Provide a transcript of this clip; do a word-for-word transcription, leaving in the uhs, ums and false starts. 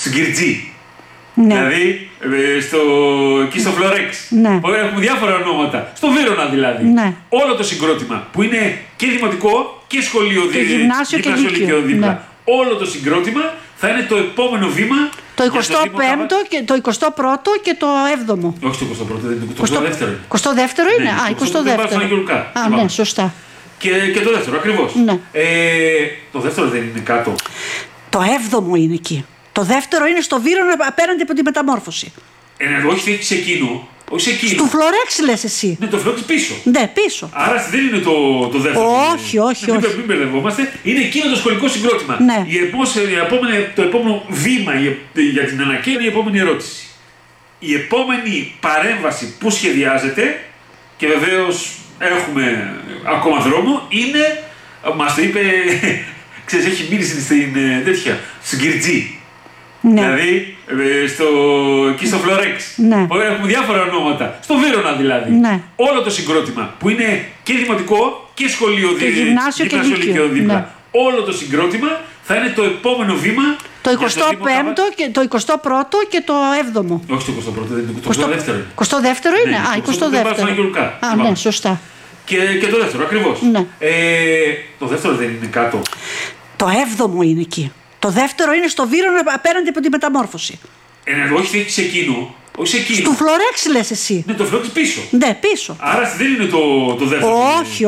στην Κυρτζή. Ναι. Δηλαδή, ε, στο, εκεί στο Φλωρέξ. Ναι. Έχουμε διάφορα ονόματα. Στο Βύρωνα δηλαδή. Ναι. Όλο το συγκρότημα που είναι και δημοτικό και σχολείο και γυμνάσιο και λύκειο. δίπλα. Ναι. Όλο το συγκρότημα θα είναι το επόμενο βήμα. Το εικοστό πέμπτο και το εικοστό πρώτο και το έβδομο. Όχι το εικοστό πρώτο, δεν είναι το εικοστό δεύτερο. εικοστό δεύτερο είναι. Ναι, Α, εικοστό δεύτερο. Α, ναι, σωστά. Και, και το δεύτερο, ακριβώς. Ναι. Ε, το δεύτερο δεν είναι κάτω. Το έβδομο είναι εκεί. Το δεύτερο είναι στο Βύρωνα απέναντι από τη Μεταμόρφωση. Ε, όχι σε εκείνο. Όχι σε εκείνο. Του Φλωρέξ λες εσύ. Ναι, το Φλωρέξ πίσω. Ναι, πίσω. Άρα δεν είναι το, το δεύτερο. Όχι, όχι, μην, όχι. Μην μπερδευόμαστε. Είναι εκείνο το σχολικό συγκρότημα. Ναι. Η επόμενη, η επόμενη, το επόμενο βήμα για την ανακαίνιση είναι η επόμενη ερώτηση. Η επόμενη παρέμβαση που σχεδιάζεται, και βεβαίως έχουμε ακόμα δρόμο, είναι, μας το είπε, ξέρεις, έχει μείνει στην τέτοια, στην Κυρτζή. Ναι. Δηλαδή, στο, εκεί στο Φλωρέξ. Ναι. Έχουμε διάφορα ονόματα. Στο Βύρωνα δηλαδή. Ναι. Όλο το συγκρότημα που είναι και δημοτικό και σχολείο και γυμνάσιο και λύκειο. δίπλα. Ναι. Όλο το συγκρότημα θα είναι το επόμενο βήμα. Το εικοστό πέμπτο και το εικοστό πρώτο και το έβδομο. Όχι το εικοστό πρώτο, δεν είναι το εικοστό δεύτερο. εικοστό δεύτερο είναι. Ναι, Α, εικοστό δεύτερο. Α, ναι, σωστά. Και, και το δεύτερο, ακριβώς. Ναι. Ε, το δεύτερο δεν είναι κάτω. Το έβδομο είναι εκεί. Το δεύτερο είναι στο Βύρωνα απέναντι από τη Μεταμόρφωση. Ε, όχι σε εκείνο. Όχι σε εκείνο. Του Φλωρέξ λες εσύ. Ναι, το Φλωρέξ πίσω. Ναι, πίσω. Άρα δεν είναι το, το δεύτερο. Όχι.